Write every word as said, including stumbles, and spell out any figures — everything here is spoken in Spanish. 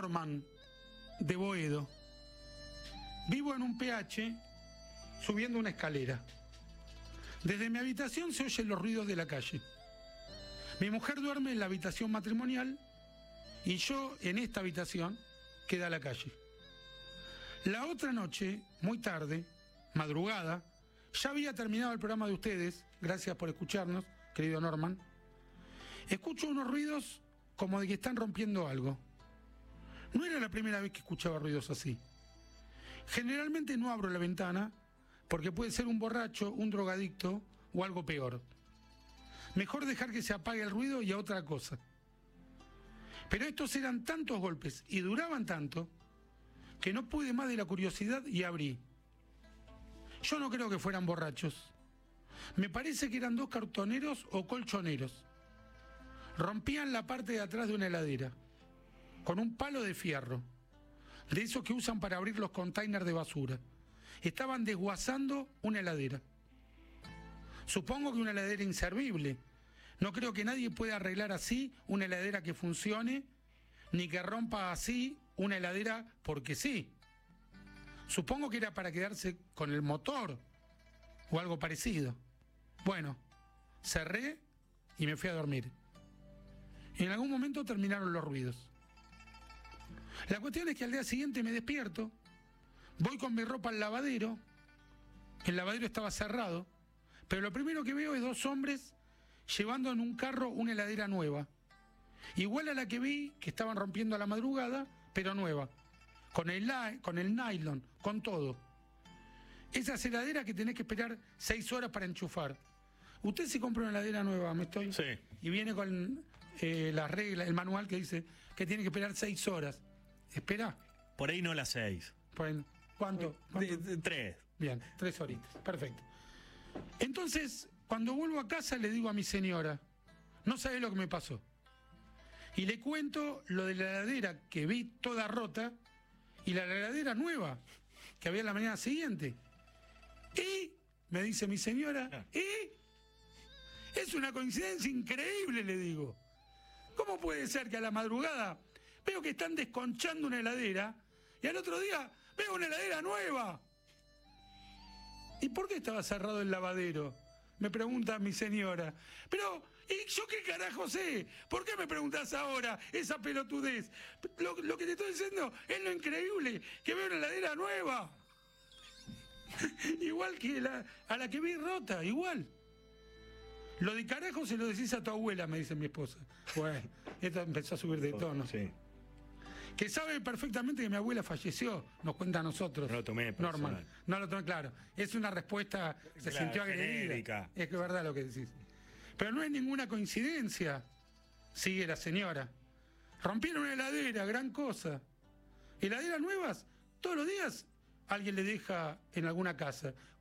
Norman, de Boedo. Vivo en un P H, subiendo una escalera. Desde mi habitación se oyen los ruidos de la calle. Mi mujer duerme en la habitación matrimonial y yo, en esta habitación, queda la calle. La otra noche, muy tarde, madrugada, ya había terminado el programa de ustedes, gracias por escucharnos, querido Norman. Escucho unos ruidos como de que están rompiendo algo. No era la primera vez que escuchaba ruidos así. Generalmente no abro la ventana porque puede ser un borracho, un drogadicto o algo peor. Mejor dejar que se apague el ruido y a otra cosa. Pero estos eran tantos golpes y duraban tanto que no pude más de la curiosidad y abrí. Yo no creo que fueran borrachos. Me parece que eran dos cartoneros o colchoneros. Rompían la parte de atrás de una heladera con un palo de fierro, de esos que usan para abrir los containers de basura. Estaban desguazando una heladera. Supongo que una heladera inservible. No creo que nadie pueda arreglar así una heladera que funcione, ni que rompa así una heladera porque sí. Supongo que era para quedarse con el motor o algo parecido. Bueno, cerré y me fui a dormir. En algún momento terminaron los ruidos. La cuestión es que al día siguiente me despierto, voy con mi ropa al lavadero, el lavadero estaba cerrado, pero lo primero que veo es dos hombres llevando en un carro una heladera nueva, igual a la que vi que estaban rompiendo a la madrugada, pero nueva, con el, con el nylon, con todo. Esas heladeras que tenés que esperar seis horas para enchufar. Usted se compra una heladera nueva, ¿me estoy? Sí. Y viene con eh, las reglas, el manual que dice que tiene que esperar seis horas. ¿Espera? Por ahí no las seis. Por ahí, ¿cuánto? ¿Cuánto? De, de, tres. Bien, tres horitas. Perfecto. Entonces, cuando vuelvo a casa le digo a mi señora, no sabe lo que me pasó. Y le cuento lo de la heladera que vi toda rota y la heladera nueva que había la mañana siguiente. Y, me dice mi señora, y es una coincidencia increíble, le digo. ¿Cómo puede ser que a la madrugada veo que están desconchando una heladera y al otro día veo una heladera nueva? ¿Y por qué estaba cerrado el lavadero?, me pregunta mi señora. Pero, ¿y yo qué carajo sé? ¿Por qué me preguntás ahora esa pelotudez? Lo, lo que te estoy diciendo es lo increíble, que veo una heladera nueva. Igual que la, a la que vi rota, igual. Lo de carajo se lo decís a tu abuela, me dice mi esposa. Bueno, esto empezó a subir de tono. Sí. Que sabe perfectamente que mi abuela falleció, nos cuenta a nosotros. No lo tomé personal. Norman. No lo tomé, claro. Es una respuesta, se Claro, sintió agredida. genérica. Es que es verdad lo que decís. Pero no es ninguna coincidencia, sigue la señora. Rompieron una heladera, gran cosa. Heladeras nuevas, todos los días alguien le deja en alguna casa.